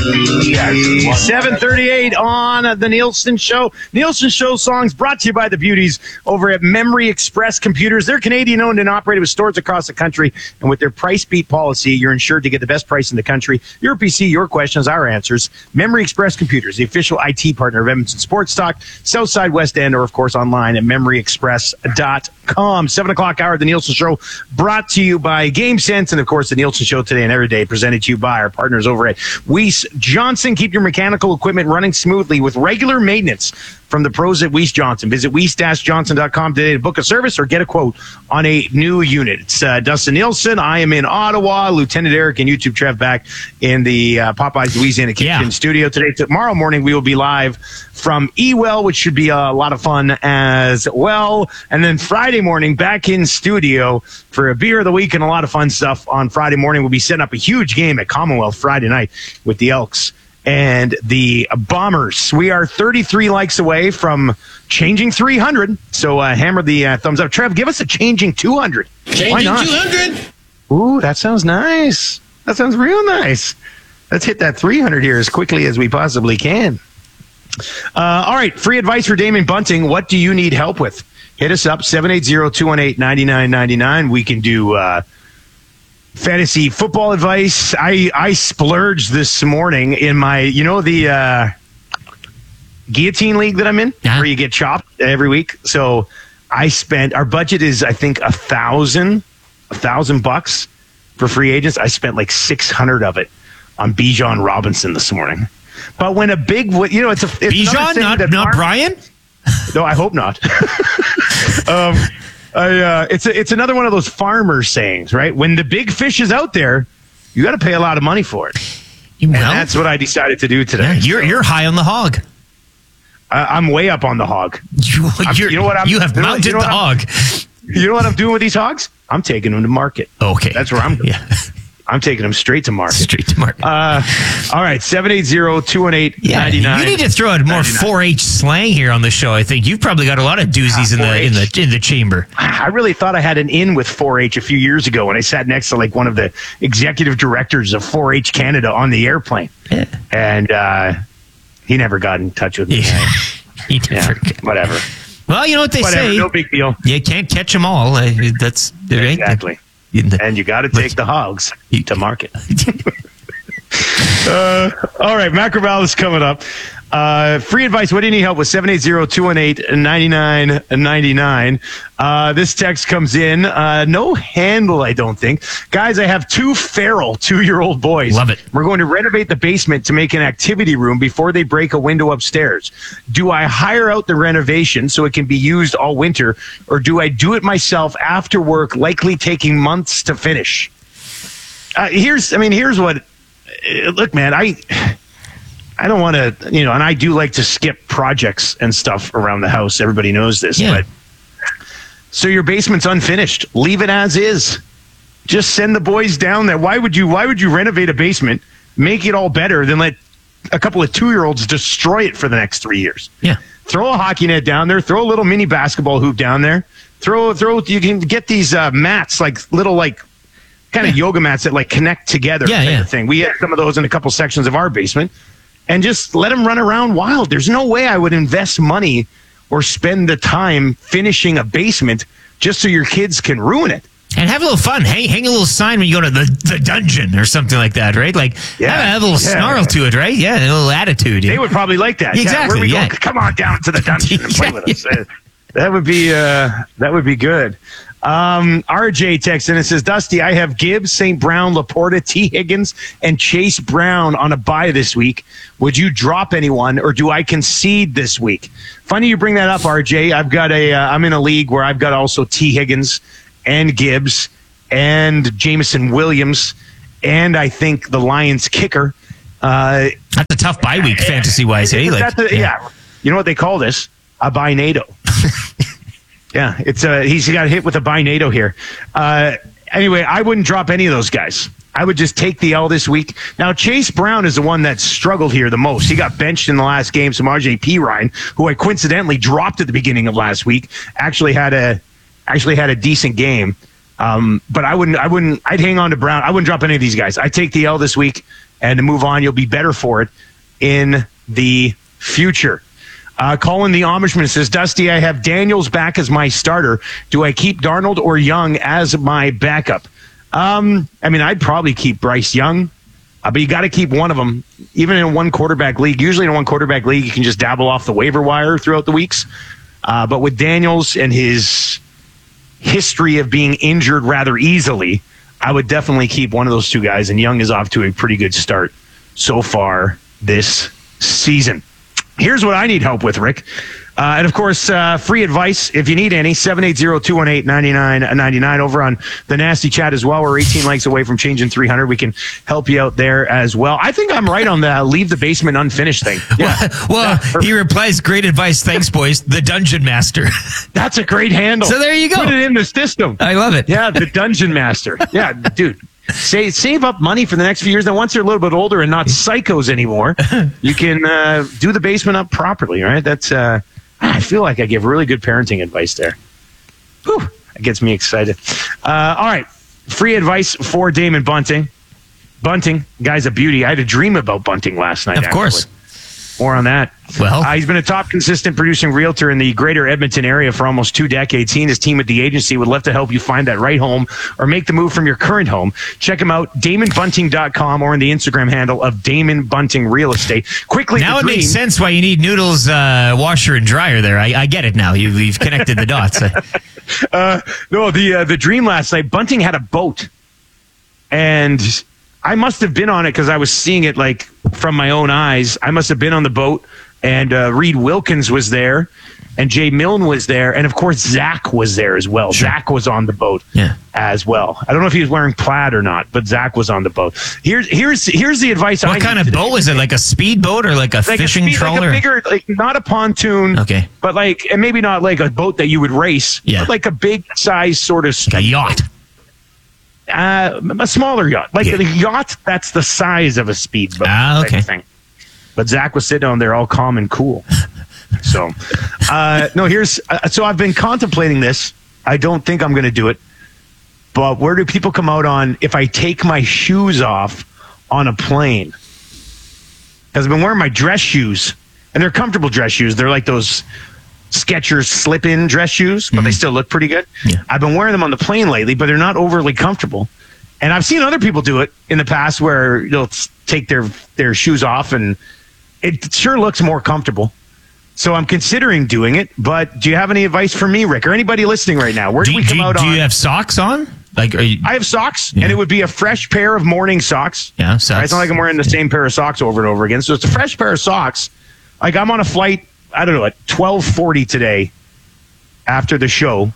7:38 on the Nielsen Show. Nielsen Show songs brought to you by the beauties over at Memory Express Computers. They're Canadian-owned and operated with stores across the country. And with their price beat policy, you're insured to get the best price in the country. Your PC, your questions, our answers. Memory Express Computers, the official IT partner of Edmonton Sports Talk, Southside, West End, or, of course, online at memoryexpress.com. 7 o'clock hour of the Nielsen Show brought to you by GameSense. And, of course, the Nielsen Show today and every day presented to you by our partners over at Weiss Johnson. Keep your mechanical equipment running smoothly with regular maintenance from the pros at Weiss Johnson. Visit weiss-johnson.com today to book a service or get a quote on a new unit. It's Dustin Nielsen. I am in Ottawa. Lieutenant Eric and YouTube Trev back in the Popeyes Louisiana Kitchen studio today. Tomorrow morning we will be live from Ewell, which should be a lot of fun as well. And then Friday morning back in studio for a beer of the week and a lot of fun stuff. On Friday morning we'll be setting up a huge game at Commonwealth Friday night with the Elks and the Bombers. We are 33 likes away from changing 300. So hammer the thumbs up. Trev, give us a changing 200. Changing 200. Ooh, that sounds nice. That sounds real nice. Let's hit that 300 here as quickly as we possibly can. All right, free advice for Damon Bunting. What do you need help with? Hit us up, 780-218-9999. We can do fantasy football advice. I splurged this morning in my, the guillotine league that I'm in, where you get chopped every week. So our budget is, I think, $1,000 for free agents. I spent like 600 of it on Bijan Robinson this morning. But when a big, it's Bijan, not Brian? No, I hope not. It's another one of those farmer sayings, right? When the big fish is out there, you got to pay a lot of money for it. And that's what I decided to do today. Yeah, you're high on the hog. I'm way up on the hog. You have mounted the hog. You know what I'm doing with these hogs? I'm taking them to market. Okay, that's where I'm going. Yeah. I'm taking them straight to market. All right, 780-218-99. Yeah, you need to throw out more 4-H slang here on the show. I think you've probably got a lot of doozies in the chamber. I really thought I had an in with 4-H a few years ago when I sat next to like one of the executive directors of 4-H Canada on the airplane, and he never got in touch with me. He never. Whatever. Well, you know what they say. No big deal. You can't catch them all. That's exactly. And you got to take the hogs to market. All right, Matt Gravel is coming up. Free advice. What do you need help with? 780-218-9999. This text comes in. No handle, I don't think. Guys, I have two feral 2-year-old boys. Love it. We're going to renovate the basement to make an activity room before they break a window upstairs. Do I hire out the renovation so it can be used all winter, or do I do it myself after work, likely taking months to finish? Here's what. Look, man, I don't want to, and I do like to skip projects and stuff around the house. Everybody knows this, but so your basement's unfinished. Leave it as is. Just send the boys down there. Why would you renovate a basement, make it all better, than let a couple of 2-year-olds destroy it for the next 3 years? Yeah. Throw a hockey net down there. Throw a little mini basketball hoop down there. Throw. You can get these mats, like little kind of yoga mats that connect together. Kind of thing. We had some of those in a couple sections of our basement. And just let them run around wild. There's no way I would invest money or spend the time finishing a basement just so your kids can ruin it. And have a little fun. Hang a little sign when you go to the dungeon or something like that, right? Have a little snarl to it, right? Yeah, a little attitude. They would probably like that. Exactly. Where we go? Come on down to the dungeon and play with us. That would be good. RJ texts in and says, Dusty, I have Gibbs, St. Brown, Laporta, T. Higgins, and Chase Brown on a bye this week. Would you drop anyone, or do I concede this week? Funny you bring that up, RJ. I've got I'm in a league where I've got also T. Higgins and Gibbs and Jameson Williams, and I think the Lions kicker. That's a tough bye week fantasy-wise, eh? Yeah. You know what they call this? A bye-nado. Yeah, he's got hit with a bye-nado here. Anyway, I wouldn't drop any of those guys. I would just take the L this week. Now, Chase Brown is the one that struggled here the most. He got benched in the last game. Some RJ Pirine, who I coincidentally dropped at the beginning of last week, actually had a decent game. But I'd hang on to Brown. I wouldn't drop any of these guys. I take the L this week, and to move on. You'll be better for it in the future. Colin the Amishman says, Dusty, I have Daniels back as my starter. Do I keep Darnold or Young as my backup? I'd probably keep Bryce Young, but you got to keep one of them, even in a one quarterback league. Usually in a one quarterback league, you can just dabble off the waiver wire throughout the weeks. But with Daniels and his history of being injured rather easily, I would definitely keep one of those two guys. And Young is off to a pretty good start so far this season. Here's what I need help with, Rick. And, of course, free advice, if you need any, 780-218-9999 over on the Nasty Chat as well. We're 18 likes away from changing 300. We can help you out there as well. I think I'm right on the leave the basement unfinished thing. Yeah. Well, he replies, great advice. Thanks, boys. The Dungeon Master. That's a great handle. So there you go. Put it in the system. I love it. Yeah, the Dungeon Master. Yeah, dude. Save up money for the next few years. Then once you're a little bit older and not psychos anymore, you can do the basement up properly, right? That's I feel like I give really good parenting advice there. Whew, that gets me excited. All right, free advice for Damon Bunting. Bunting, guy's a beauty. I had a dream about Bunting last night. Of course. More on that. Well, he's been a top consistent producing realtor in the greater Edmonton area for almost 2 decades. He and his team at the agency would love to help you find that right home or make the move from your current home. Check him out, DamonBunting.com, or in the Instagram handle of Damon Bunting Real Estate. Quickly, now it makes sense why you need Noodles washer and dryer there. I get it now. You've connected the dots. No, the dream last night, Bunting had a boat. And I must have been on it because I was seeing it like from my own eyes. I must have been on the boat, and Reed Wilkins was there, and Jay Milne was there, and of course Zach was there as well. Sure. Zach was on the boat as well. I don't know if he was wearing plaid or not, but Zach was on the boat. Here's the advice. What kind of boat was it? Like a speedboat or like a fishing trawler? Like a bigger, like not a pontoon. Okay, but like, and maybe not like a boat that you would race. Yeah, but like a big size sort of like a yacht. A smaller yacht, like a yacht that's the size of a speedboat. Okay. Thing. But Zach was sitting on there all calm and cool. So, so I've been contemplating this. I don't think I'm going to do it. But where do people come out on if I take my shoes off on a plane? Because I've been wearing my dress shoes, and they're comfortable dress shoes. They're like those Skechers slip-in dress shoes, but they still look pretty good. Yeah. I've been wearing them on the plane lately, but they're not overly comfortable. And I've seen other people do it in the past where they'll take their shoes off, and it sure looks more comfortable. So I'm considering doing it, but do you have any advice for me, Rick, or anybody listening right now? Where do we come out on? Do you have socks on? Like, I have socks, and it would be a fresh pair of morning socks. Yeah, so it's not like I'm wearing the same pair of socks over and over again. So it's a fresh pair of socks. Like I'm on a flight, I don't know, at 12:40 today after the show.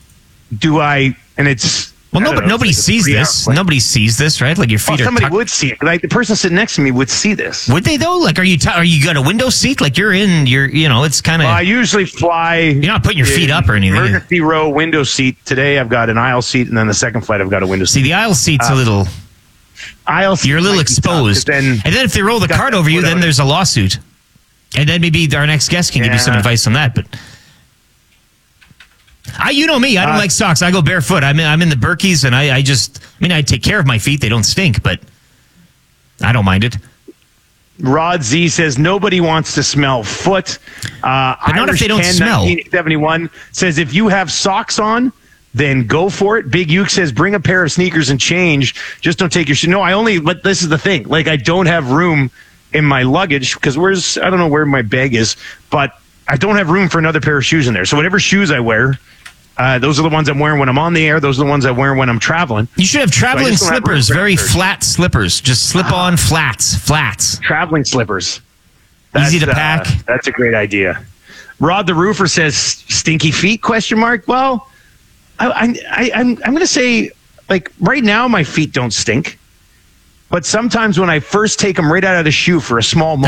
Nobody sees this. Nobody sees this, right? Like your feet are somebody would see it. Like the person sitting next to me would see this. Would they though? Like, are you got a window seat? Like it's kind of. I usually fly. You're not putting your feet up or anything. Emergency row window seat. Today I've got an aisle seat, and then the second flight I've got a window seat. See, the aisle seat's a little. You're a little exposed. And then if they roll the cart over you, then there's a lawsuit. And then maybe our next guest can give you some advice on that. But you know me, I don't like socks. I go barefoot. I'm in the Berkeys, and I take care of my feet. They don't stink, but I don't mind it. Rod Z says nobody wants to smell foot. But not if they don't smell. 1971 says if you have socks on, then go for it. Big Uke says bring a pair of sneakers and change. Just don't take your shoes. No, but this is the thing. Like I don't have room in my luggage because I don't know where my bag is, but I don't have room for another pair of shoes in there. So whatever shoes I wear, those are the ones I'm wearing when I'm on the air. Those are the ones I wear when I'm traveling. You should have traveling slippers, very flat slippers. Just slip on flats. Traveling slippers. Easy to pack. That's a great idea. Rod the Roofer says stinky feet, ? Well, I'm going to say, like, right now my feet don't stink. But sometimes when I first take them right out of the shoe for a small moment,